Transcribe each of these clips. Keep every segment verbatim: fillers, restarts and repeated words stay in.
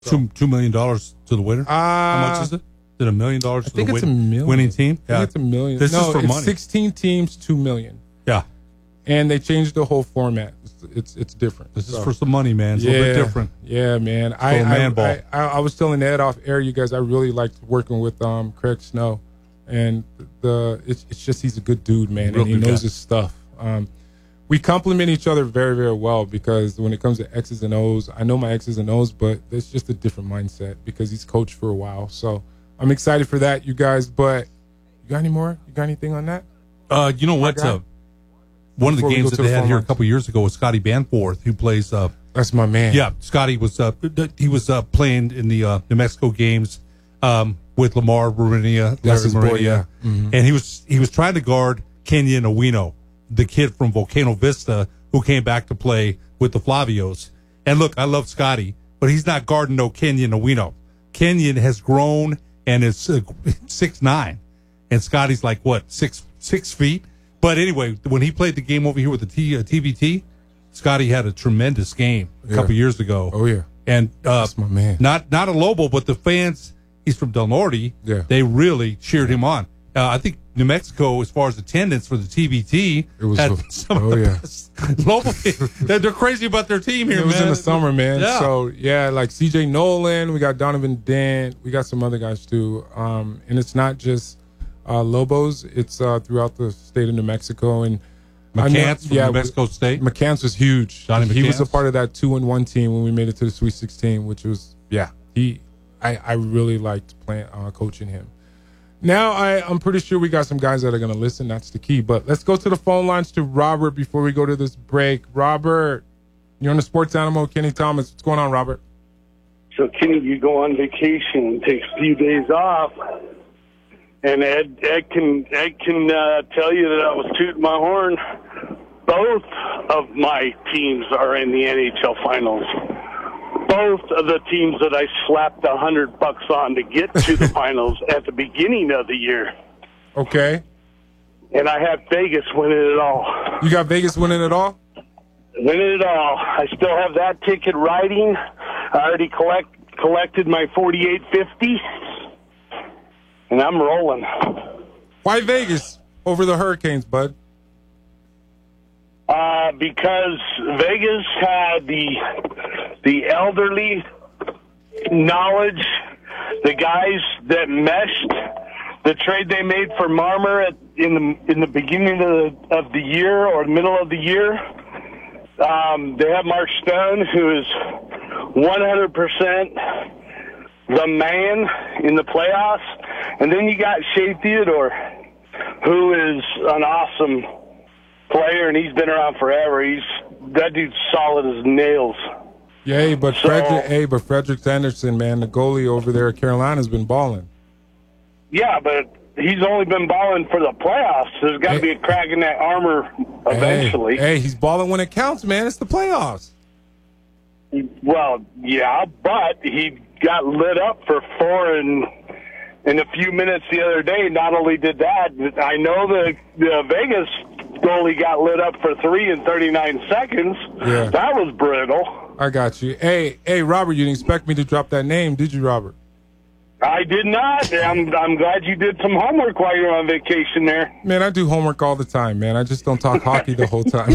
So. Two two million dollars to the winner. Uh, How much is it? Is it a million dollars to the it's win- a million. winning team? I think it's a million. This no, is for it's money. sixteen teams, two million. Yeah, and they changed the whole format. It's it's, it's different. This so. is for some money, man. It's yeah, a little bit different. Yeah, man. I, a man I, ball. I, I I was telling Ed off air, you guys. I really liked working with um Craig Snow, and the it's it's just he's a good dude, man, Real and he good knows guy. his stuff. Um, we complement each other very, very well because when it comes to X's and O's, I know my X's and O's, but it's just a different mindset because he's coached for a while. So I'm excited for that, you guys. But you got any more? You got anything on that? Uh, you know what? Uh, one of the Before we games go that to they the had phone here a lines. couple years ago was Scotty Banforth, who plays. Uh, That's my man. yeah, Scotty was uh, he was uh, playing in the uh, New Mexico games um, with Lamar Marinia, That's his Larry boy, Marinia, yeah. Mhm. and he was he was trying to guard Kenyon Owino, the kid from Volcano Vista who came back to play with the Flavios. And look, I love Scotty, but he's not guarding no Kenyon Owino. Kenyon has grown and is uh, six nine, and Scotty's like what six six feet. But anyway, when he played the game over here with the T, uh, T V T, Scotty had a tremendous game a Yeah. couple years ago. Oh yeah, and uh, that's my man. Not not a Lobo, but the fans. He's from Del Norte. Yeah. They really cheered him on. Uh, I think New Mexico, as far as attendance for the T V T, It was had a- some oh, of the yeah. best. Lobo, they're, they're crazy about their team here, It was man. in the summer, man. Yeah. So yeah, like C J Nolan, we got Donovan Dent, we got some other guys too. Um, and it's not just uh, Lobos; it's uh, throughout the state of New Mexico. And I know- McCants from New Mexico State. McCants was huge. Johnny He was a McCants. part of that two and one team when we made it to the Sweet sixteen, which was yeah. He, I, I really liked playing, uh, coaching him. Now I, I'm pretty sure we got some guys that are going to listen. That's the key. But let's go to the phone lines to Robert before we go to this break. Robert, you're on the Sports Animal. Kenny Thomas. What's going on, Robert? So, Kenny, you go on vacation, take a few days off, and Ed, Ed can Ed can uh, tell you that I was tooting my horn. Both of my teams are in the N H L Finals. Both of the teams that I slapped a hundred bucks on to get to the finals at the beginning of the year. Okay. And I had Vegas winning it all. You got Vegas winning it all? Winning it all. I still have that ticket riding. I already collect collected my forty-eight fifty, and I'm rolling. Why Vegas over the Hurricanes, bud? Uh, because Vegas had the the elderly knowledge, the guys that meshed the trade they made for Marmer at, in the in the beginning of the, of the year or middle of the year. Um, they have Mark Stone, who is one hundred percent the man in the playoffs, and then you got Shea Theodore, who is an awesome player, and he's been around forever. He's that dude's solid as nails. Yeah, hey, but So- Frederick, hey, but Frederick Anderson, man, the goalie over there at Carolina's been balling. Yeah, but he's only been balling for the playoffs. There's got to be a crack in that armor eventually. Hey, hey, he's balling when it counts, man. It's the playoffs. Well, yeah, but he got lit up for four and in a few minutes the other day. Not only did that, I know the, the Vegas goalie got lit up for three in thirty-nine seconds. Yeah. That was brutal. I got you. Hey, hey, Robert, you didn't expect me to drop that name, did you, Robert? I did not. I'm, I'm glad you did some homework while you're on vacation there. Man, I do homework all the time, man. I just don't talk hockey the whole time.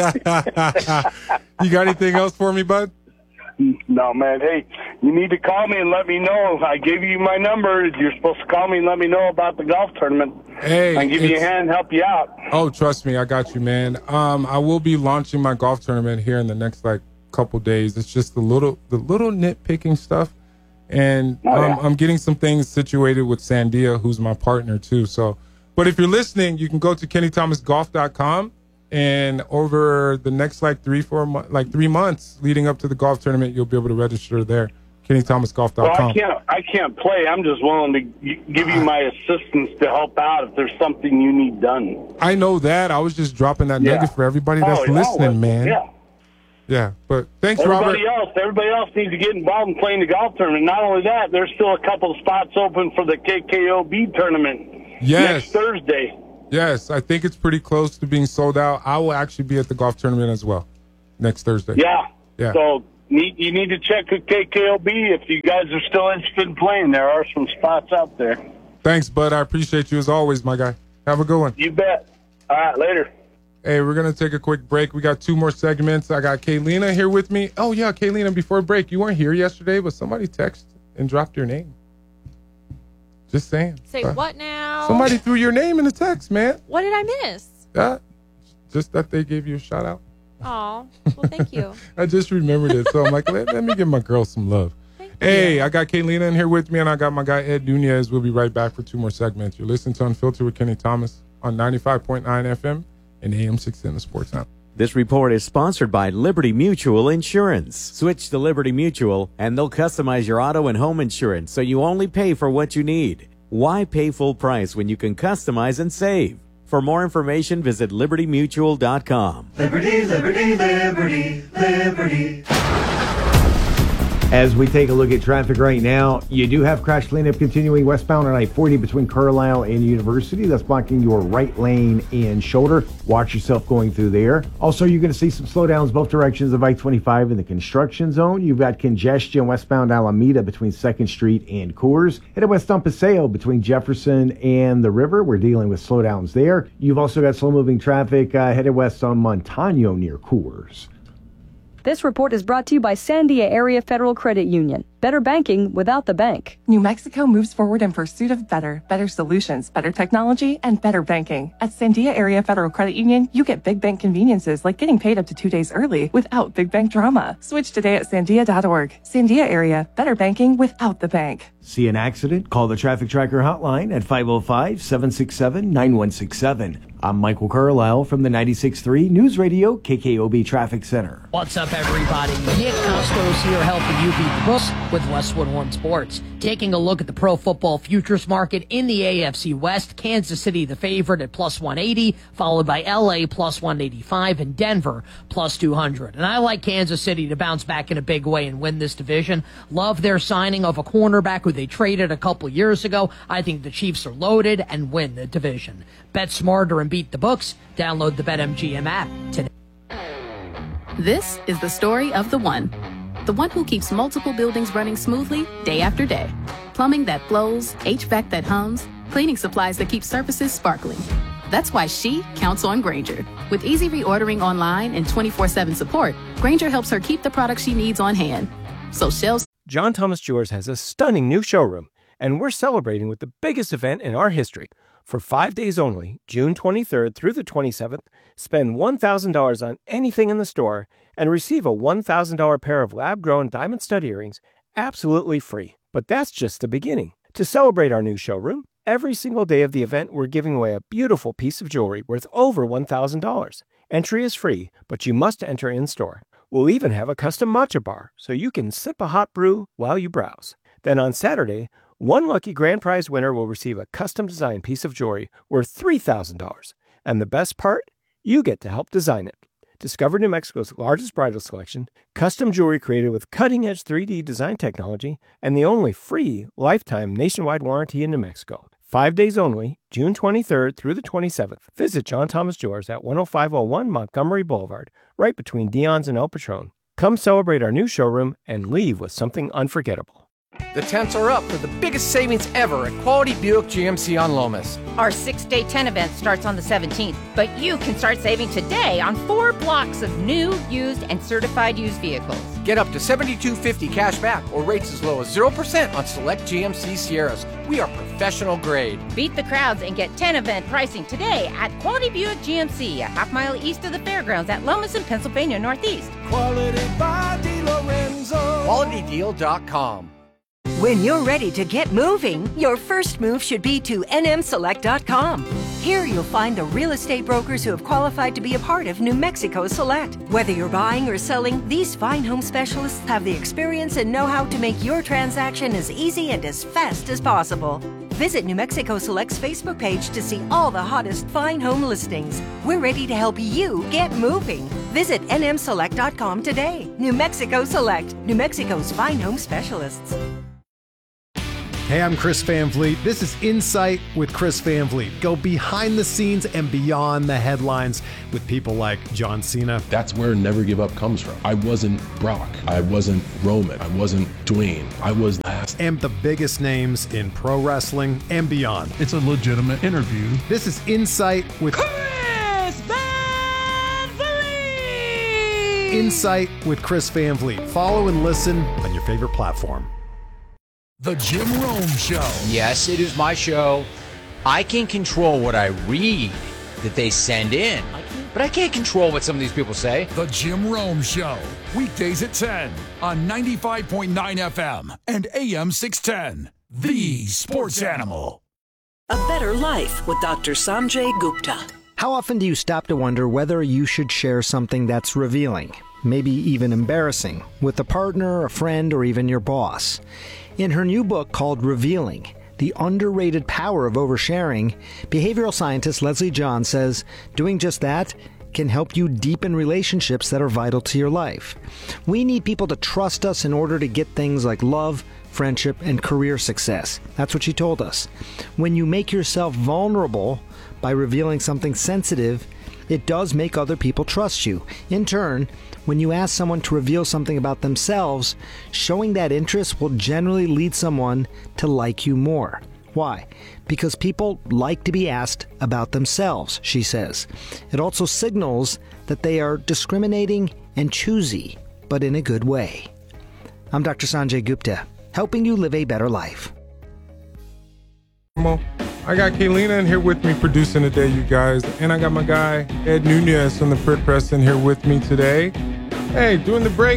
You got anything else for me, bud? No, man. Hey, you need to call me and let me know. I gave you my number. You're supposed to call me and let me know about the golf tournament. Hey, I can give you a it's- hand, help you out. Oh, trust me, I got you, man. Um, I will be launching my golf tournament here in the next like couple days. It's just the little, the little nitpicking stuff, and Oh, um, yeah. I'm getting some things situated with Sandia, who's my partner too. So, but if you're listening, you can go to kenny thomas golf dot com, and over the next like three, four, mo- like three months leading up to the golf tournament, you'll be able to register there. kenny thomas golf Well, dot com. I can't. I can't play. I'm just willing to g- give you my assistance to help out if there's something you need done. I know that. I was just dropping that Yeah. nugget for everybody that's Oh, yeah, listening, well, man. Yeah. Yeah, but thanks, Robert. Everybody else, everybody else needs to get involved in playing the golf tournament. Not only that, there's still a couple of spots open for the K K O B tournament Yes. next Thursday. Yes, I think it's pretty close to being sold out. I will actually be at the golf tournament as well next Thursday. Yeah. Yeah. So need, you need to check with K K O B if you guys are still interested in playing. There are some spots out there. Thanks, bud. I appreciate you as always, my guy. Have a good one. You bet. All right, later. Hey, we're going to take a quick break. We got two more segments. I got Kaylina here with me. Oh, yeah, Kaylina, before break, you weren't here yesterday, but somebody texted and dropped your name. Just saying. Say uh, what now? Somebody threw your name in the text, man. What did I miss? Uh, just that they gave you a shout out. Oh, well, thank you. I just remembered it, so I'm like, let, let me give my girl some love. Thank hey, you. I got Kaylina in here with me, and I got my guy Ed Nunez. We'll be right back for two more segments. You're listening to Unfiltered with Kenny Thomas on ninety-five point nine F M and A M six ten, the Sports Now. This report is sponsored by Liberty Mutual Insurance. Switch to Liberty Mutual, and they'll customize your auto and home insurance so you only pay for what you need. Why pay full price when you can customize and save? For more information, visit liberty mutual dot com. Liberty, liberty, liberty, liberty. As we take a look at traffic right now, you do have crash cleanup continuing westbound on I forty between Carlisle and University. That's blocking your right lane and shoulder. Watch yourself going through there. Also, you're going to see some slowdowns both directions of I twenty-five in the construction zone. You've got congestion westbound Alameda between second Street and Coors. Headed west on Paseo between Jefferson and the river. We're dealing with slowdowns there. You've also got slow-moving traffic uh, headed west on Montano near Coors. This report is brought to you by Sandia Area Federal Credit Union. Better banking without the bank. New Mexico moves forward in pursuit of better, better solutions, better technology, and better banking. At Sandia Area Federal Credit Union, you get big bank conveniences like getting paid up to two days early without big bank drama. Switch today at sandia dot org. Sandia Area, better banking without the bank. See an accident? Call the Traffic Tracker hotline at five oh five, seven six seven, nine one six seven. I'm Michael Carlisle from the ninety-six point three News Radio K K O B Traffic Center. What's up, everybody? Nick Costos here helping you beat the books with Westwood One Sports. Taking a look at the pro football futures market in the A F C West, Kansas City the favorite at plus one eighty, followed by L A plus one eighty-five and Denver plus two hundred. And I like Kansas City to bounce back in a big way and win this division. Love their signing of a cornerback who they traded a couple years ago. I think the Chiefs are loaded and win the division. Bet smarter and beat the books. Download the BetMGM app today. This is the story of the one. The one who keeps multiple buildings running smoothly day after day. Plumbing that flows, H V A C that hums, cleaning supplies that keep surfaces sparkling. That's why she counts on Grainger. With easy reordering online and twenty-four seven support, Grainger helps her keep the products she needs on hand. So shelves... John Thomas Jewelers has a stunning new showroom, and we're celebrating with the biggest event in our history. For five days only, June twenty-third through the twenty-seventh, spend one thousand dollars on anything in the store and receive a one thousand dollars pair of lab-grown diamond stud earrings absolutely free. But that's just the beginning. To celebrate our new showroom, every single day of the event, we're giving away a beautiful piece of jewelry worth over one thousand dollars. Entry is free, but you must enter in-store. We'll even have a custom matcha bar, so you can sip a hot brew while you browse. Then on Saturday, one lucky grand prize winner will receive a custom-designed piece of jewelry worth three thousand dollars. And the best part? You get to help design it. Discover New Mexico's largest bridal selection, custom jewelry created with cutting-edge three D design technology, and the only free lifetime nationwide warranty in New Mexico. Five days only, June twenty-third through the twenty-seventh. Visit John Thomas Jewelers at one oh five oh one Montgomery Boulevard, right between Dion's and El Patron. Come celebrate our new showroom and leave with something unforgettable. The tents are up for the biggest savings ever at Quality Buick G M C on Lomas. Our six-day tent event starts on the seventeenth, but you can start saving today on four blocks of new, used, and certified used vehicles. Get up to seventy-two fifty cash back or rates as low as zero percent on select G M C Sierras. We are professional grade. Beat the crowds and get tent event pricing today at Quality Buick G M C, a half mile east of the fairgrounds at Lomas in Pennsylvania Northeast. Quality by DeLorenzo. quality deal dot com. When you're ready to get moving, your first move should be to N M Select dot com. Here you'll find the real estate brokers who have qualified to be a part of New Mexico Select. Whether you're buying or selling, these fine home specialists have the experience and know-how to make your transaction as easy and as fast as possible. Visit New Mexico Select's Facebook page to see all the hottest fine home listings. We're ready to help you get moving. Visit N M Select dot com today. New Mexico Select, New Mexico's fine home specialists. Hey, I'm Chris Van Vliet. This is Insight with Chris Van Vliet. Go behind the scenes and beyond the headlines with people like John Cena. That's where Never Give Up comes from. I wasn't Brock. I wasn't Roman. I wasn't Dwayne. I was last. And the biggest names in pro wrestling and beyond. It's a legitimate interview. This is Insight with Chris Van Vliet! Insight with Chris Van Vliet. Follow and listen on your favorite platform. The Jim Rome Show. Yes, it is my show. I can control what I read that they send in, but I can't control what some of these people say. The Jim Rome Show. Weekdays at ten on ninety-five point nine F M and A M six ten. The Sports Animal. A Better Life with Doctor Sanjay Gupta. How often do you stop to wonder whether you should share something that's revealing, maybe even embarrassing, with a partner, a friend, or even your boss? In her new book called Revealing, The Underrated Power of Oversharing, behavioral scientist Leslie John says doing just that can help you deepen relationships that are vital to your life. We need people to trust us in order to get things like love, friendship, and career success. That's what she told us. When you make yourself vulnerable by revealing something sensitive, it does make other people trust you. In turn, when you ask someone to reveal something about themselves, showing that interest will generally lead someone to like you more. Why? Because people like to be asked about themselves, she says. It also signals that they are discriminating and choosy, but in a good way. I'm Doctor Sanjay Gupta, helping you live a better life. I got Kaylina in here with me producing today, you guys. And I got my guy, Ed Nunez from the Prit Press in here with me today. Hey, during the break,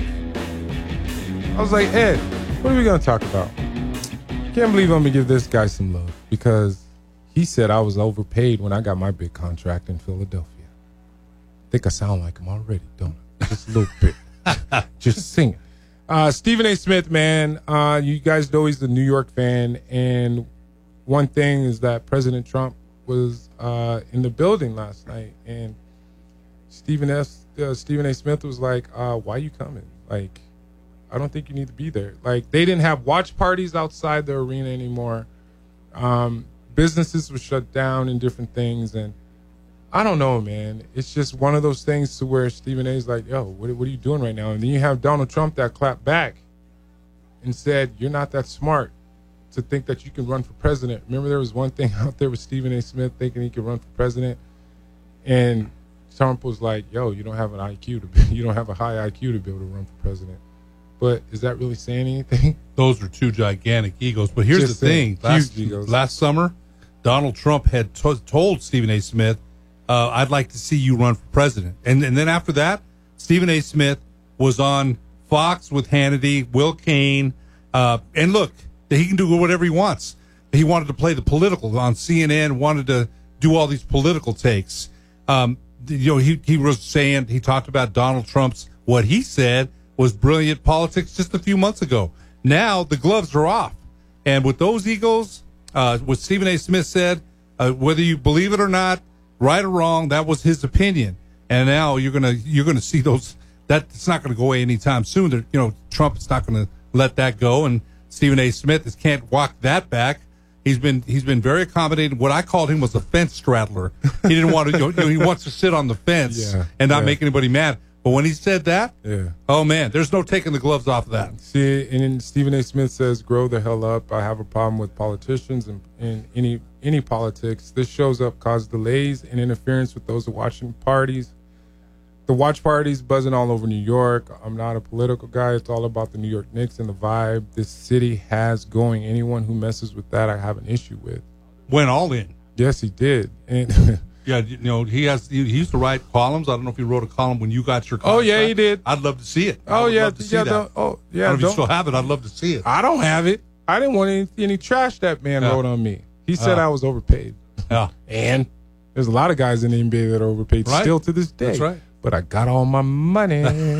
I was like, Ed, what are we going to talk about? Can't believe I'm going to give this guy some love because he said I was overpaid when I got my big contract in Philadelphia. I think I sound like him already, don't I? Just a little bit. Just sing it. Uh, Stephen A. Smith, man, uh, you guys know he's a New York fan, and one thing is that President Trump was uh, in the building last night, and Stephen S. Uh, Stephen A. Smith was like, uh, "Why are you coming? Like, I don't think you need to be there." Like, they didn't have watch parties outside the arena anymore. Um, businesses were shut down and different things, and I don't know, man. It's just one of those things to where Stephen A. is like, "Yo, what, what are you doing right now?" And then you have Donald Trump that clapped back and said, "You're not that smart to think that you can run for president." Remember, there was one thing out there with Stephen A. Smith thinking he could run for president, and Trump was like, "Yo, you don't have an I Q to be, you don't have a high I Q to be able to run for president." But is that really saying anything? Those are two gigantic egos. But here's Just the thing: last, egos. last summer, Donald Trump had to- told Stephen A. Smith, uh, "I'd like to see you run for president." And and then after that, Stephen A. Smith was on Fox with Hannity, Will Cain, uh, and look, he can do whatever he wants. He wanted to play the political on C N N, wanted to do all these political takes. Um, you know, he, he was saying, he talked about Donald Trump's, what he said was brilliant politics just a few months ago. Now the gloves are off. And with those egos, uh, what Stephen A. Smith said, uh, whether you believe it or not, right or wrong, that was his opinion. And now you're going to, you're going to see those, that's not going to go away anytime soon. They're, you know, Trump is not going to let that go. And Stephen A. Smith is, can't walk that back. He's been he's been very accommodating. What I called him was a fence straddler. He didn't want to. You know, he wants to sit on the fence Yeah, and not yeah. make anybody mad. But when he said that, Yeah. oh man, there's no taking the gloves off of that. See, and then Stephen A. Smith says, "Grow the hell up. I have a problem with politicians and, and any any politics. This shows up cause delays and interference with those watching parties. The watch parties buzzing all over New York. I'm not a political guy. It's all about the New York Knicks and the vibe this city has going. Anyone who messes with that, I have an issue with." Went all in. Yes, he did. And Yeah, you know, he has. He used to write columns. I don't know if he wrote a column when you got your contract. Oh, yeah, he did. I'd love to see it. I oh would yeah, love to see yeah. that. don't- Oh yeah. I don't know if you don't- still have it. I'd love to see it. I don't have it. I didn't want any, any trash that man Yeah. wrote on me. He said Uh. I was overpaid. Yeah. And there's a lot of guys in the N B A that are overpaid Right. still to this day. That's right. But I got all my money.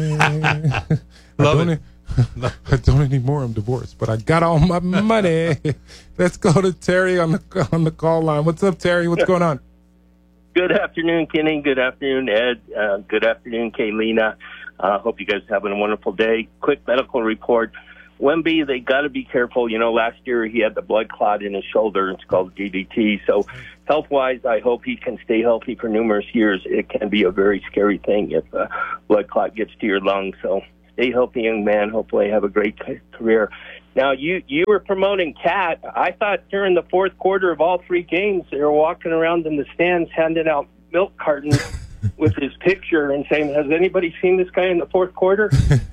I Love don't it. need- I don't anymore. I'm divorced, but I got all my money. Let's go to Terry on the on the call line. What's up, Terry? What's going on? Good afternoon, Kenny. Good afternoon, Ed. Uh, good afternoon, Kaylina. Uh, hope you guys are having a wonderful day. Quick medical report. Wemby, they got to be careful. You know, last year he had the blood clot in his shoulder. It's called D V T. So health-wise, I hope he can stay healthy for numerous years. It can be a very scary thing if a blood clot gets to your lungs. So stay healthy, young man. Hopefully have a great career. Now, you, you were promoting Cat. I thought during the fourth quarter of all three games, they were walking around in the stands handing out milk cartons with his picture and saying, has anybody seen this guy in the fourth quarter?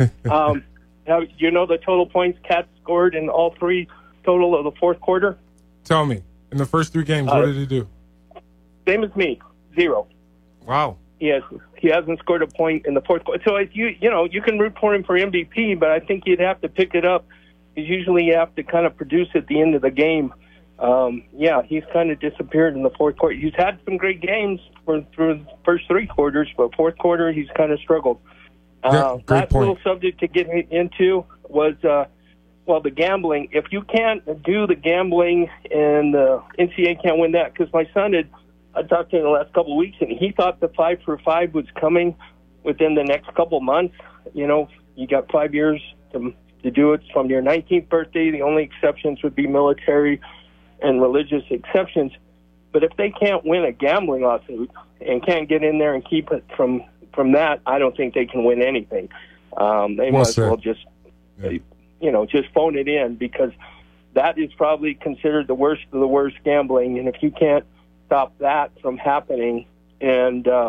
um, Now, you know the total points Cat scored in all three total of the fourth quarter? Tell me. In the first three games, uh, what did he do? Same as me, zero. Wow. He has he hasn't scored a point in the fourth quarter. So if you you know you can root for him for M V P, but I think you'd have to pick it up. Because usually you have to kind of produce at the end of the game. Um, yeah, he's kind of disappeared in the fourth quarter. He's had some great games for through the first three quarters, but fourth quarter he's kind of struggled. Uh, yeah, that point. little subject to get into was, uh, well, the gambling. If you can't do the gambling and the N C A A can't win that, because my son had, I talked to him the last couple of weeks, and he thought the five for five was coming within the next couple of months. You know, you got five years to, to do it from your nineteenth birthday. The only exceptions would be military and religious exceptions. But if they can't win a gambling lawsuit and can't get in there and keep it from From that, I don't think they can win anything. Um, they well might as said. well just, yeah. you know, just phone it in, because that is probably considered the worst of the worst gambling. And if you can't stop that from happening, and uh,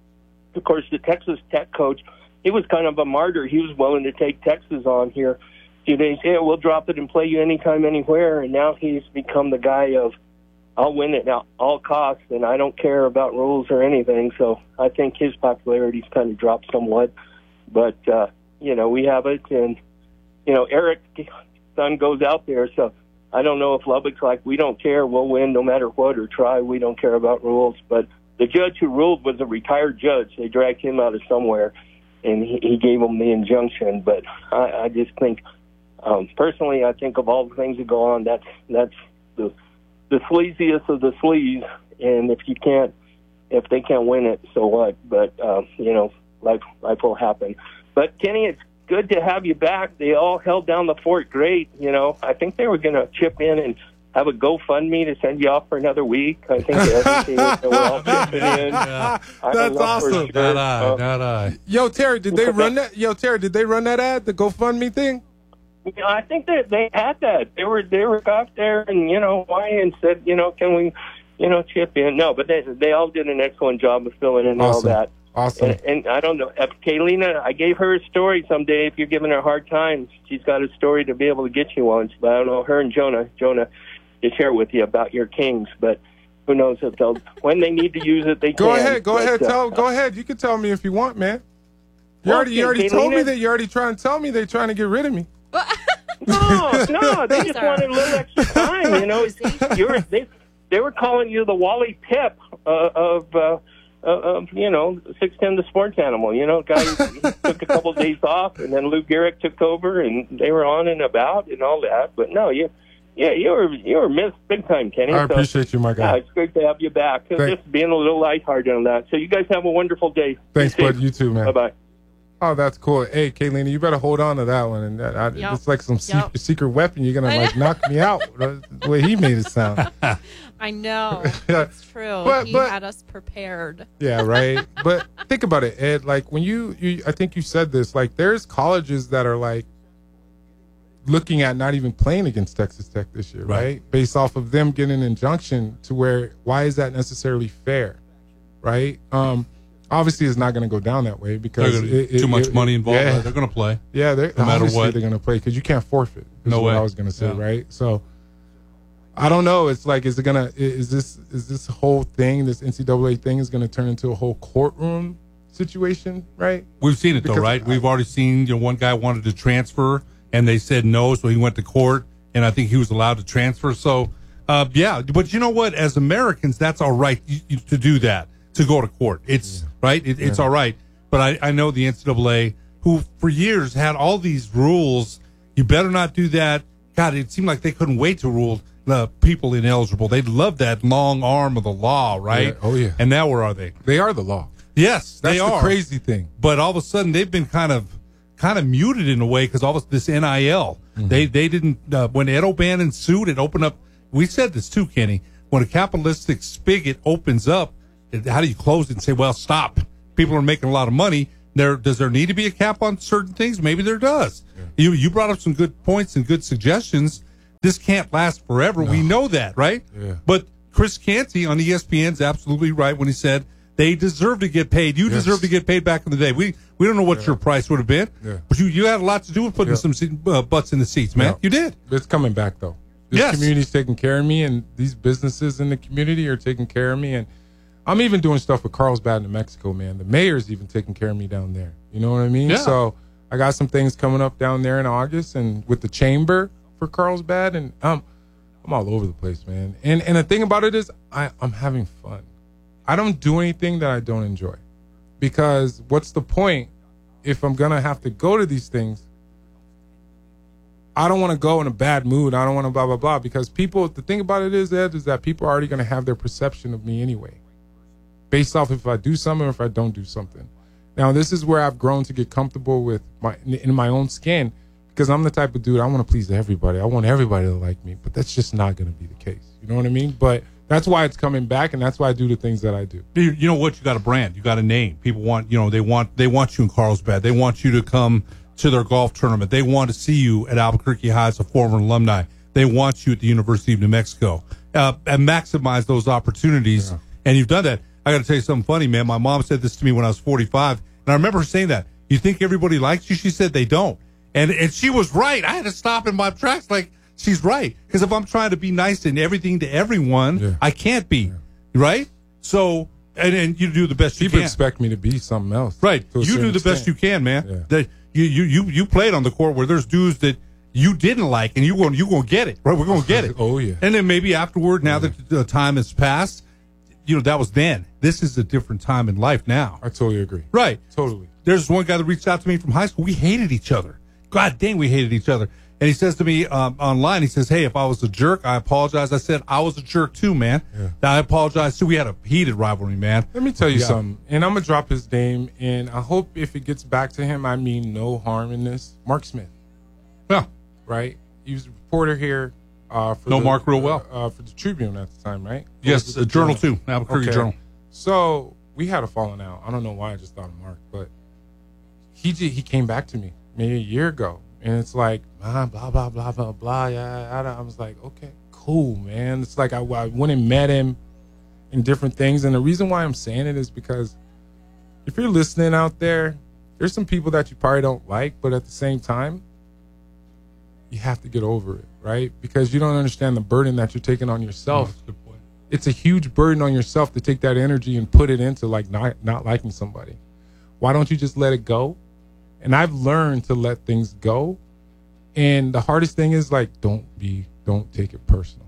of course the Texas Tech coach, he was kind of a martyr. He was willing to take Texas on here a few days. Yeah, we'll drop it and play you anytime, anywhere. And now he's become the guy of, I'll win it at all costs, and I don't care about rules or anything. So I think his popularity's kind of dropped somewhat. But, uh, you know, we have it. And, you know, Eric's son goes out there. So I don't know if Lubbock's like, we don't care. We'll win no matter what, or try. We don't care about rules. But the judge who ruled was a retired judge. They dragged him out of somewhere, and he, he gave him the injunction. But I, I just think, um, personally, I think of all the things that go on, that's that's the the sleaziest of the sleaze, and if you can't, if they can't win it, so what? But, um, you know, life, life will happen. But, Kenny, it's good to have you back. They all held down the fort great, you know. I think they were going to chip in and have a GoFundMe to send you off for another week. I think they were all chipping in. Yeah. That's awesome. Not I, not I. Yo, Terry, did they run that? Yo, Terry, did they run that ad, the GoFundMe thing? You know, I think that they had that. They were they were out there, and you know, why and said, you know, can we, you know, chip in? No, but they they all did an excellent job of filling in awesome. all that. Awesome. And, and I don't know, if Kaylina, I gave her a story someday. If you're giving her a hard time, she's got a story to be able to get you once. But I don't know, her and Jonah, Jonah, to share with you about your Kings. But who knows if they'll when they need to use it, they go can. ahead, go but, ahead, uh, tell, go ahead. You can tell me if you want, man. You already, you already told me that. You already trying to tell me they're trying to get rid of me. No, no, they just wanted a little extra time. You know, you were, they they were calling you the Wally Pipp uh, of uh, of you know six ten the sports animal. You know, guy who took a couple of days off, and then Lou Gehrig took over, and they were on and about and all that. But no, you. Yeah, you were you were missed big time, Kenny. I appreciate so, you, my guy. Yeah, it's great to have you back. Thank- Just being a little lighthearted on that. So you guys have a wonderful day. Thanks, bud. You too, man. Bye bye. Oh, that's cool. Hey, Kaylina, you better hold on to that one. And that, I, Yep. it's like some se- Yep. secret weapon. You're gonna like knock me out. The way he made it sound. I know. That's true. But- he but- had us prepared. Yeah, right. But think about it, Ed. Like when you, you, I think you said this. Like there's colleges that are like looking at not even playing against Texas Tech this year, right? Right. Based off of them getting an injunction to where why is that necessarily fair, right? Um, obviously, it's not going to go down that way because They're gonna- it, it, too much it- money involved. Yeah, They're going to play. yeah, they're, no matter obviously what. they're going to play because you can't forfeit. Is No what way. I was going to say, Yeah. right? So. I don't know. It's like, is it gonna? Is this is this whole thing, this N C double A thing, is gonna turn into a whole courtroom situation, right? We've seen it Because though, right? I- We've already seen, you know, one guy wanted to transfer and they said no, so he went to court, and I think he was allowed to transfer. So, uh, yeah, but you know what? As Americans, that's all right you, you, to do that, to go to court. It's right. It, it's Yeah. all right. But I, I know the N C double A, who for years had all these rules. You better not do that. God, it seemed like they couldn't wait to rule the people ineligible. They love that long arm of the law, right? Yeah. Oh yeah. And now where are they? They are the law. Yes, That's they the are. crazy thing. But all of a sudden, they've been kind of kind of muted in a way because all of this N I L. Mm-hmm. They they didn't uh, when Ed O'Bannon sued, it opened up. We said this too, Kenny. When a capitalistic spigot opens up, it, how do you close it and say, "Well, stop"? People are making a lot of money. There does there need to be a cap on certain things? Maybe there does. Yeah. You you brought up some good points and good suggestions. This can't last forever. No. We know that, right? Yeah. But Chris Canty on E S P N is absolutely right when he said they deserve to get paid. You yes. deserve to get paid back in the day. We we don't know what yeah. your price would have been, yeah. but you, you had a lot to do with putting yeah. some seat, uh, butts in the seats, man. Yeah. You did. It's coming back, though. This yes. community's taking care of me, and these businesses in the community are taking care of me. And I'm even doing stuff with Carlsbad in Mexico, man. The mayor's even taking care of me down there. You know what I mean? Yeah. So I got some things coming up down there in August, and with the chamber for Carlsbad, and um, I'm all over the place, man. And and the thing about it is, I, I'm having fun. I don't do anything that I don't enjoy, because what's the point if I'm gonna have to go to these things? I don't want to go in a bad mood. I don't want to blah blah blah, because people. The thing about it is, Ed, is that people are already gonna have their perception of me anyway, based off if I do something or if I don't do something. Now, this is where I've grown to get comfortable with my in my own skin, because I'm the type of dude, I want to please everybody. I want everybody to like me, but that's just not going to be the case. You know what I mean? But that's why it's coming back, and that's why I do the things that I do. You, you know what? You got a brand. You got a name. People want, you know, they want they want you in Carlsbad. They want you to come to their golf tournament. They want to see you at Albuquerque High as a former alumni. They want you at the University of New Mexico. Uh, and maximize those opportunities, yeah. and you've done that. I got to tell you something funny, man. My mom said this to me when I was forty-five, and I remember her saying that. You think everybody likes you? She said they don't. And and she was right. I had to stop in my tracks like, she's right. Because if I'm trying to be nice and everything to everyone, yeah. I can't be. Yeah. Right? So, and, and you do the best People you can. People expect me to be something else. Right. You do the extent. best you can, man. Yeah. That you, you, you, you played on the court where there's dudes that you didn't like, and you're going you gonna get it. Right? We're going to get it. Oh, yeah. And then maybe afterward, now yeah. that the time has passed, you know, that was then. This is a different time in life now. I totally agree. Right. Totally. There's one guy that reached out to me from high school. We hated each other. God dang, we hated each other. And he says to me um, online, he says, hey, if I was a jerk, I apologize. I said, I was a jerk too, man. Yeah. I apologize too. We had a heated rivalry, man. Let me tell you yeah. something. And I'm going to drop his name. And I hope if it gets back to him, I mean no harm in this. Mark Smith. Yeah. Right? He was a reporter here. Uh, for no the, Mark real well. Uh, for the Tribune at the time, right? Yes, a Journal too. Albuquerque okay. Journal. So we had a falling out. I don't know why I just thought of Mark, but he he came back to me maybe a year ago, and it's like ah, blah blah blah blah blah. Yeah, I, I was like, okay, cool, man. It's like I, I went and met him in different things, and the reason why I'm saying it is because if you're listening out there, there's some people that you probably don't like, but at the same time, you have to get over it, right? Because you don't understand the burden that you're taking on yourself. Oh, good point. It's a huge burden on yourself to take that energy and put it into like not not liking somebody. Why don't you just let it go? And I've learned to let things go. And the hardest thing is like, don't be, don't take it personal.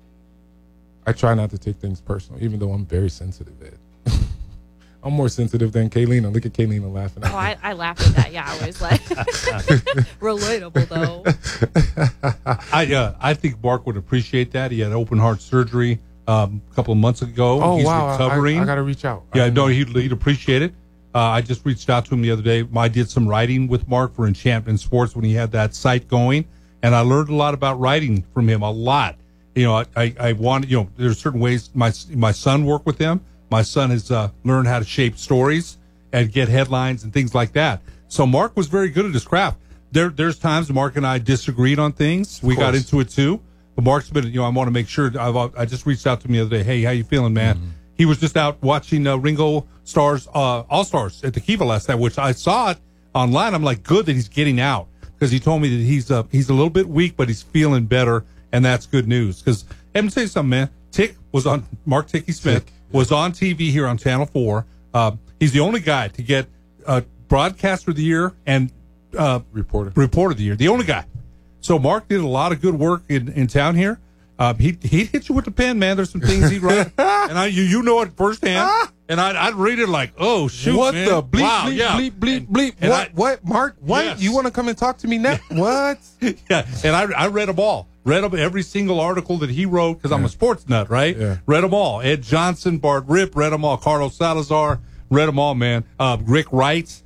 I try not to take things personal, even though I'm very sensitive, Ed. I'm more sensitive than Kaylina. Look at Kaylina laughing at oh, me. I, I laugh at that. Yeah, I was like, relatable though. I uh, I think Mark would appreciate that. He had open heart surgery um, a couple of months ago. Oh, He's wow. recovering. I, I got to reach out. Yeah, no, he'd, he'd appreciate it. Uh, I just reached out to him the other day. I did some writing with Mark for Enchantment Sports when he had that site going, and I learned a lot about writing from him, a lot. You know, I, I, I wanted, you know, there's certain ways my my son worked with him. My son has uh, learned how to shape stories and get headlines and things like that. So Mark was very good at his craft. There, there's times Mark and I disagreed on things. We got into it too. But Mark's been, you know, I want to make sure. I've, I just reached out to him the other day. Hey, how you feeling, man? Mm-hmm. He was just out watching uh, Ringo Starr's uh, All Stars at the Kiva last night, which I saw it online. I'm like, good that he's getting out, because he told me that he's uh, he's a little bit weak, but he's feeling better, and that's good news. Because let me tell you something, man. Tick was on Mark Ticky Smith. Tick. Was on T V here on Channel four. Uh, he's the only guy to get uh, Broadcaster of the Year and uh, Reporter Reporter of the Year. The only guy. So Mark did a lot of good work in, in town here. Uh, he he'd hit you with the pen, man. There's some things he'd write, and I you you know it firsthand. And I'd, I'd read it like, oh shoot, what man. the bleep wow, bleep, yeah. bleep bleep and, bleep and what I, what Mark what yes. you want to come and talk to me now? What? Yeah, and I I read them all. Read them, every single article that he wrote, because yeah. I'm a sports nut, right? Yeah. Read them all. Ed Johnson, Bart Ripp, read them all. Carlos Salazar, read them all, man. Uh, Rick Wright,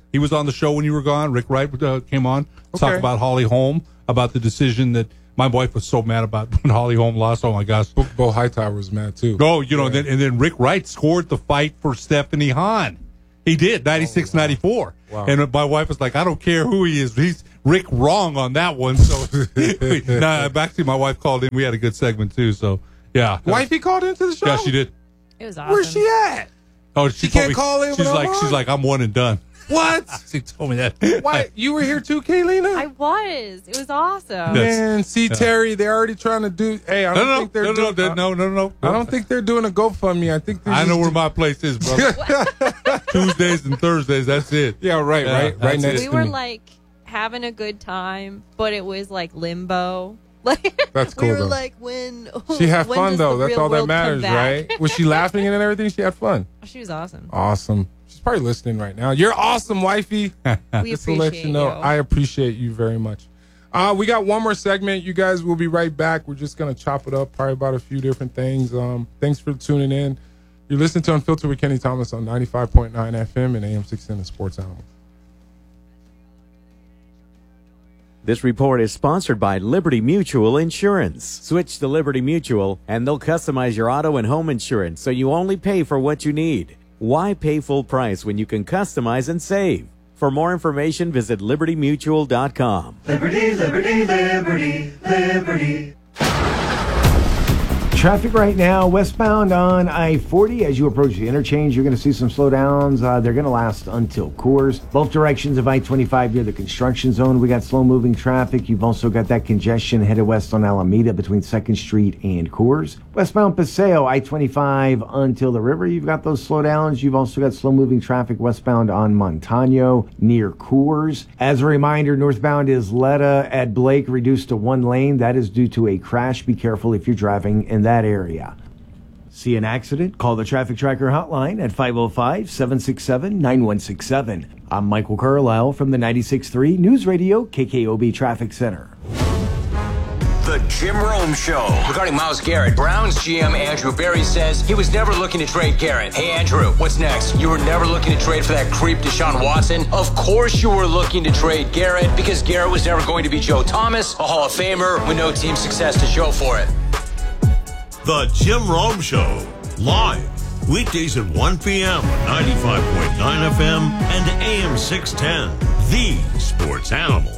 He was on the show when you were gone. Rick Wright uh, came on to Okay. talk about Holly Holm, about the decision that my wife was so mad about when Holly Holm lost. Oh, my gosh. Bo, Bo Hightower was mad, too. No, you know, then, and then Rick Wright scored the fight for Stephanie Hahn. He did, ninety-six ninety-four. Wow. And my wife was like, I don't care who he is. He's Rick wrong on that one. So, nah, actually, my wife called in. We had a good segment, too. So, yeah. Wifey called into the show? Yeah, she did. It was awesome. Where's she at? Oh, she, She told can't me- call in She's when I'm like, on? she's like, I'm one and done. What? She told me that. Why? You were here too, Kaylina? I was. It was awesome. Man, see, Yeah. Terry, they're already trying to do. Hey, I No, don't no, think they're no, no, doing. no, no, no, no. I don't think they're doing a GoFundMe. I think they're I know just where my place is, brother. Tuesdays and Thursdays. That's it. Yeah, right, Yeah, right, right that's next it. We to were me. like having a good time, but it was like limbo. Like That's cool, we were though. like, when She had when fun does though. the That's real all that world come matters, back? right? Was she laughing and everything? She had fun. She was awesome. Awesome. She's probably listening right now. You're awesome, wifey. We Just to let appreciate you know, you. I appreciate you very much. Uh, we got one more segment. You guys will be right back. We're just gonna chop it up, probably about a few different things. Um, thanks for tuning in. You're listening to Unfiltered with Kenny Thomas on ninety-five point nine F M and A M six ten, the Sports Animal. This report is sponsored by Liberty Mutual Insurance. Switch to Liberty Mutual, and they'll customize your auto and home insurance so you only pay for what you need. Why pay full price when you can customize and save? For more information, visit liberty mutual dot com. Liberty, liberty, liberty, liberty. Traffic right now, westbound on I forty. As you approach the interchange, you're going to see some slowdowns. Uh, they're going to last until Coors. Both directions of I twenty-five near the construction zone, we got slow-moving traffic. You've also got that congestion headed west on Alameda between second Street and Coors. Westbound Paseo, I twenty-five until the river. You've got those slowdowns. You've also got slow-moving traffic westbound on Montano near Coors. As a reminder, northbound is Letta at Blake reduced to one lane. That is due to a crash. Be careful if you're driving in that area. See an accident? Call the Traffic Tracker hotline at five oh five, seven six seven, nine one six seven. I'm Michael Carlisle from the ninety-six point three News Radio K K O B Traffic Center. The Jim Rome Show. Regarding Myles Garrett, Browns G M Andrew Berry says he was never looking to trade Garrett. Hey, Andrew, what's next? You were never looking to trade for that creep Deshaun Watson? Of course you were looking to trade Garrett because Garrett was never going to be Joe Thomas, a Hall of Famer with no team success to show for it. The Jim Rome Show, live, weekdays at one p.m. on ninety-five point nine F M and A M six ten, the Sports Animal.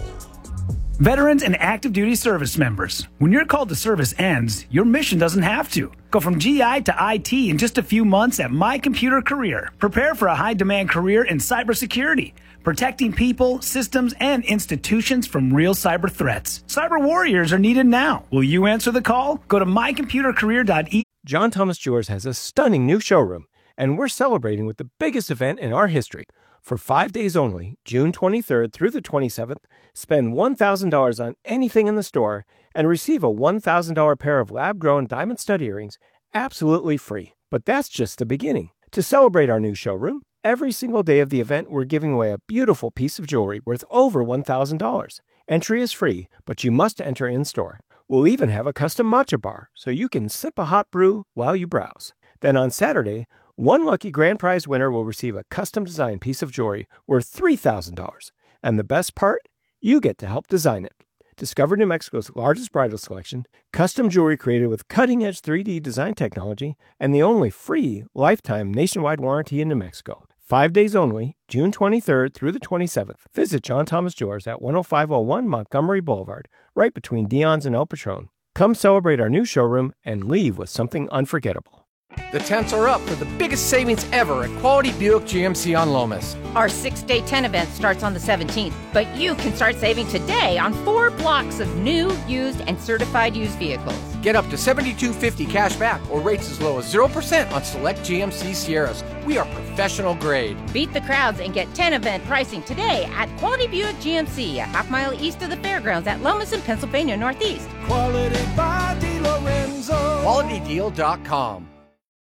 Veterans and active duty service members, when your call to service ends, your mission doesn't have to. Go from G I to I T in just a few months at My Computer Career. Prepare for a high-demand career in cybersecurity, protecting people, systems, and institutions from real cyber threats. Cyber warriors are needed now. Will you answer the call? Go to my computer career dot e. John Thomas Jewelers has a stunning new showroom, and we're celebrating with the biggest event in our history. For five days only, June twenty-third through the twenty-seventh, spend one thousand dollars on anything in the store and receive a one thousand dollars pair of lab-grown diamond stud earrings absolutely free. But that's just the beginning. To celebrate our new showroom, every single day of the event, we're giving away a beautiful piece of jewelry worth over one thousand dollars. Entry is free, but you must enter in-store. We'll even have a custom matcha bar, so you can sip a hot brew while you browse. Then on Saturday, one lucky grand prize winner will receive a custom-designed piece of jewelry worth three thousand dollars. And the best part? You get to help design it. Discover New Mexico's largest bridal selection, custom jewelry created with cutting-edge three D design technology, and the only free lifetime nationwide warranty in New Mexico. Five days only, June twenty-third through the twenty-seventh. Visit John Thomas Jewelers at one oh five oh one Montgomery Boulevard, right between Dion's and El Patron. Come celebrate our new showroom and leave with something unforgettable. The tents are up for the biggest savings ever at Quality Buick G M C on Lomas. Our six-day tent event starts on the seventeenth, but you can start saving today on four blocks of new, used, and certified used vehicles. Get up to seventy-two fifty cash back or rates as low as zero percent on select G M C Sierras. We are professional grade. Beat the crowds and get tent event pricing today at Quality Buick G M C, a half mile east of the fairgrounds at Lomas in Pennsylvania Northeast. Quality by DeLorenzo. Quality Deal dot com.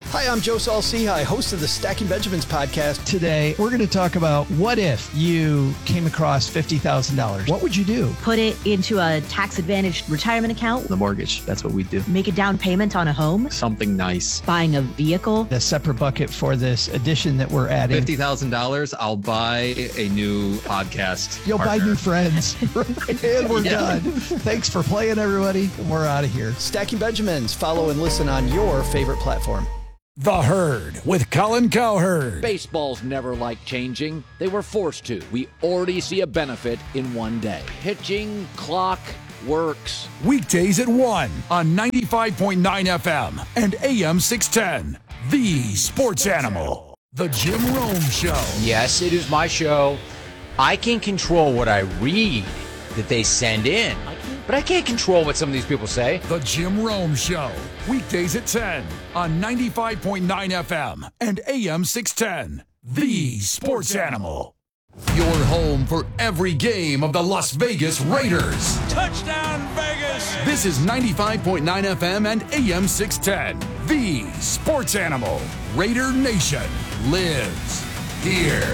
Hi, I'm Joe Saul-Sehy, host of the Stacking Benjamins podcast. Today, we're going to talk about what if you came across fifty thousand dollars. What would you do? Put it into a tax-advantaged retirement account. The mortgage. That's what we do. Make a down payment on a home. Something nice. Buying a vehicle. A separate bucket for this addition that we're adding. fifty thousand dollars, I'll buy a new podcast You'll partner. buy new friends. And we're Yeah. done. Thanks for playing, everybody. We're out of here. Stacking Benjamins. Follow and listen on your favorite platform. The Herd with Colin Cowherd. Baseballs never liked changing. They were forced to. We already see a benefit in one day. Pitching, clock, works. Weekdays at one on ninety-five point nine F M and A M six ten. The Sports Animal. The Jim Rome Show. Yes, it is my show. I can control what I read that they send in, but I can't control what some of these people say. The Jim Rome Show. Weekdays at ten on ninety-five point nine F M and A M six ten. The Sports Animal. Your home for every game of the Las Vegas Raiders. Touchdown, Vegas! This is ninety-five point nine F M and A M six ten. The Sports Animal. Raider Nation lives here.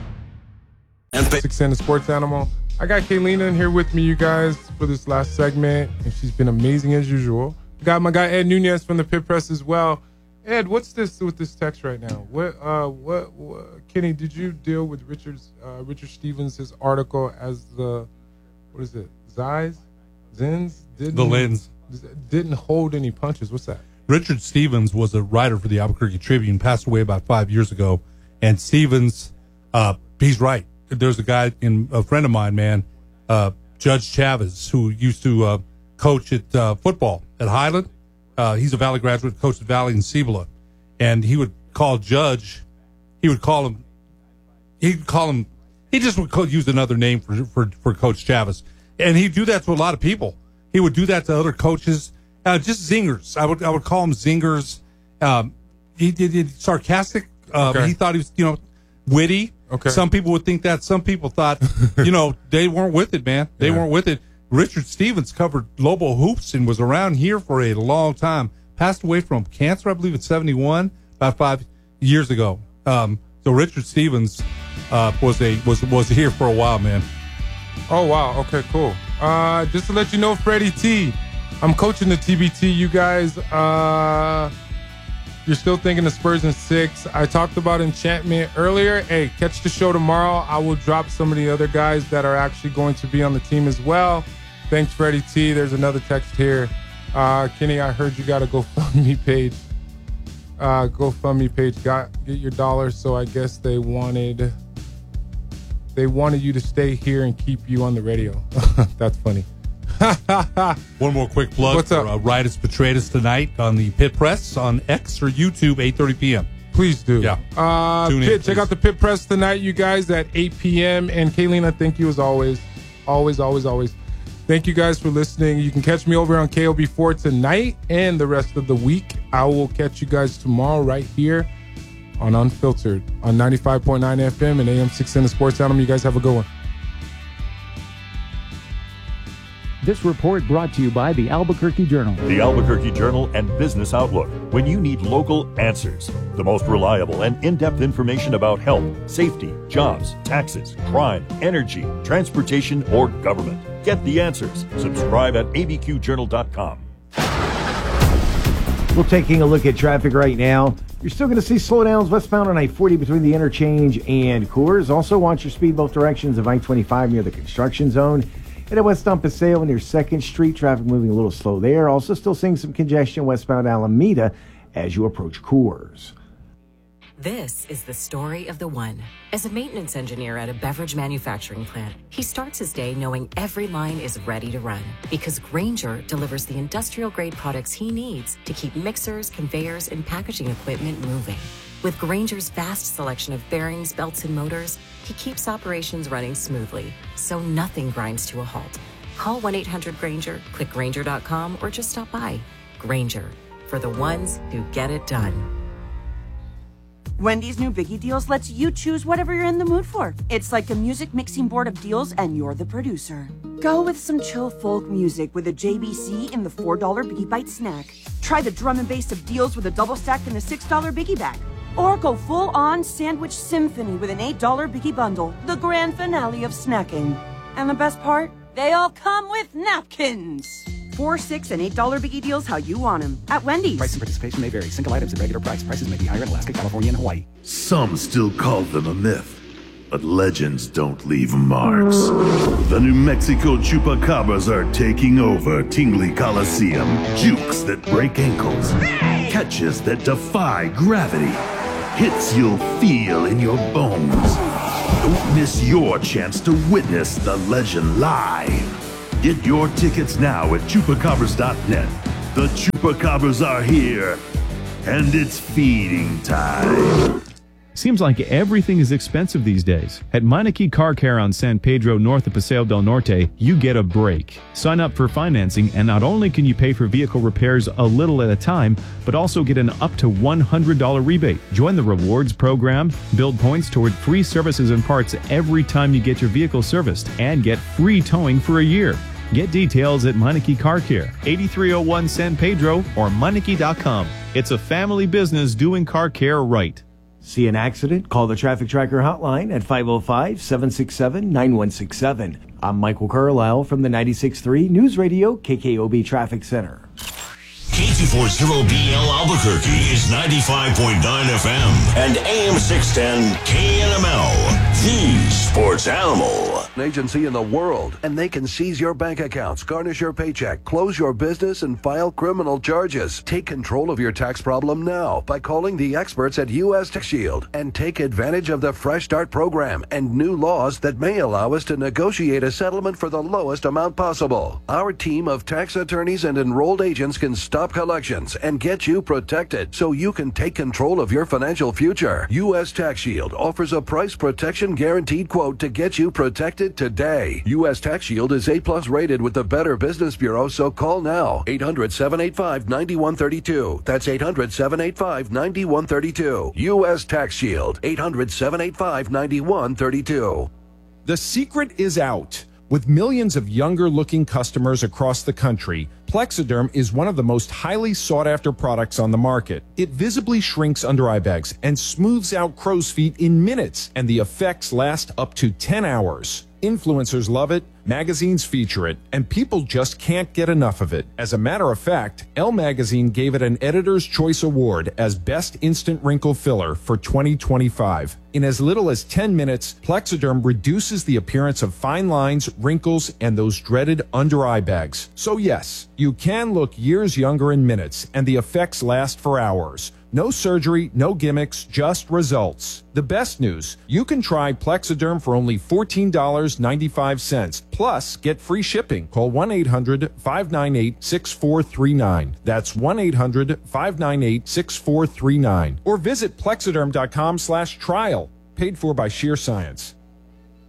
six ten, the Sports Animal. I got Kaylina in here with me, you guys, for this last segment, and she's been amazing as usual. Got my guy Ed Nunez from the Pit Press as well. Ed, what's this with this text right now? What, uh, what, what Kenny? Did you deal with Richard's, uh, Richard Stevens' article as the, what is it? Zeiss, Zins didn't The lens didn't hold any punches. What's that? Richard Stevens was a writer for the Albuquerque Tribune, passed away about five years ago. And Stevens, uh, he's right. There's a guy, in a friend of mine, man, uh, Judge Chavez, who used to uh, coach at uh, football at Highland. Uh, he's a Valley graduate, coached at Valley and Cibola. And he would call Judge, he would call him, he'd call him, he just would co- use another name for, for, for Coach Chavez. And he'd do that to a lot of people. He would do that to other coaches, uh, just zingers. I would I would call him zingers. Um, he did sarcastic. Uh, Okay. He thought he was, you know, witty. Okay. Some people would think that. Some people thought, you know, they weren't with it, man. They Yeah. weren't with it. Richard Stevens covered Lobo hoops and was around here for a long time. Passed away from cancer, I believe, at seventy-one, about five years ago. Um, so Richard Stevens uh, was a was was here for a while, man. Oh, wow. Okay, cool. Uh, just to let you know, Freddie T, I'm coaching the T B T, you guys. Uh, you're still thinking the Spurs in six. I talked about enchantment earlier. Hey, catch the show tomorrow. I will drop some of the other guys that are actually going to be on the team as well. Thanks, Freddie T. There's another text here. Uh, Kenny, I heard you got a GoFundMe page. Uh, GoFundMe page. Got get your dollars. So I guess they wanted... They wanted you to stay here and keep you on the radio. That's funny. One more quick plug. What's up? For, uh, Rightus Betraytus tonight on the Pit Press on X or YouTube, eight thirty p.m. Please do. Yeah. Uh, Tune in, Pit, check please. out the Pit Press tonight, you guys, at eight p.m. And Kaylina, thank you as always. Always, always, always. Thank you guys for listening. You can catch me over on K O B four tonight and the rest of the week. I will catch you guys tomorrow right here on Unfiltered on ninety-five point nine F M and A M six ten, the Sports Animal. You guys have a good one. This report brought to you by the Albuquerque Journal. The Albuquerque Journal and Business Outlook. When you need local answers, the most reliable and in-depth information about health, safety, jobs, taxes, crime, energy, transportation, or government. Get the answers. Subscribe at a b q journal dot com. We're taking a look at traffic right now. You're still going to see slowdowns westbound on I forty between the interchange and Coors. Also, watch your speed both directions of I twenty-five near the construction zone. And at West on Paseo near second Street, traffic moving a little slow there. Also, still seeing some congestion westbound Alameda as you approach Coors. This is the story of the one. As a maintenance engineer at a beverage manufacturing plant, he starts his day knowing every line is ready to run because Grainger delivers the industrial-grade products he needs to keep mixers, conveyors, and packaging equipment moving. With Grainger's vast selection of bearings, belts, and motors, he keeps operations running smoothly, so nothing grinds to a halt. Call one eight hundred Grainger, click Grainger dot com, or just stop by. Grainger, for the ones who get it done. Wendy's new Biggie Deals lets you choose whatever you're in the mood for. It's like a music mixing board of deals, and you're the producer. Go with some chill folk music with a J B C in the four dollar Biggie Bite snack. Try the drum and bass of deals with a double stack and a six dollar biggie bag. Or go full-on sandwich symphony with an eight dollar biggie bundle, the grand finale of snacking. And the best part? They all come with napkins. Four, six, and eight dollar biggie deals how you want them at Wendy's. Price and participation may vary. Single items at regular price. Prices may be higher in Alaska, California, and Hawaii. Some still call them a myth, but legends don't leave marks. The New Mexico Chupacabras are taking over Tingley Coliseum. Jukes that break ankles, catches that defy gravity, hits you'll feel in your bones. Don't miss your chance to witness the legend live. Get your tickets now at chupacabras dot net. The Chupacabras are here, and it's feeding time. Seems like everything is expensive these days. At Meineke Car Care on San Pedro north of Paseo del Norte, you get a break. Sign up for financing, and not only can you pay for vehicle repairs a little at a time, but also get an up to one hundred dollar rebate. Join the rewards program, build points toward free services and parts every time you get your vehicle serviced, and get free towing for a year. Get details at Meineke Car Care, eighty-three oh one San Pedro or Meineke dot com. It's a family business doing car care right. See an accident? Call the Traffic Tracker hotline at five oh five, seven six seven, nine one six seven. I'm Michael Carlisle from the ninety-six point three News Radio K K O B Traffic Center. K two forty B L Albuquerque is ninety-five point nine F M and A M six ten K N M L, the sports animal. An agency in the world, and they can seize your bank accounts, garnish your paycheck, close your business, and file criminal charges. Take control of your tax problem now by calling the experts at U S Tax Shield and take advantage of the Fresh Start program and new laws that may allow us to negotiate a settlement for the lowest amount possible. Our team of tax attorneys and enrolled agents can stop collections and get you protected so you can take control of your financial future. U S Tax Shield offers a price protection guaranteed quote to get you protected today. U S Tax Shield is A plus rated with the Better Business Bureau, so call now. eight hundred, seven eight five, nine one three two. That's eight hundred, seven eight five, nine one three two. U S Tax Shield. eight hundred, seven eight five, nine one three two. The secret is out. With millions of younger-looking customers across the country, Plexiderm is one of the most highly sought-after products on the market. It visibly shrinks under eye bags and smooths out crow's feet in minutes, and the effects last up to ten hours. Influencers love it, magazines feature it, and people just can't get enough of it. As a matter of fact, Elle Magazine gave it an Editor's Choice Award as Best Instant Wrinkle Filler for twenty twenty-five. In as little as ten minutes, Plexiderm reduces the appearance of fine lines, wrinkles, and those dreaded under-eye bags. So yes, you can look years younger in minutes, and the effects last for hours. No surgery, no gimmicks, just results. The best news, you can try Plexiderm for only fourteen dollars and ninety-five cents, plus get free shipping. Call one eight hundred, five nine eight, six four three nine. That's one eight hundred, five nine eight, six four three nine. Or visit plexiderm dot com slash trial. Paid for by Sheer Science.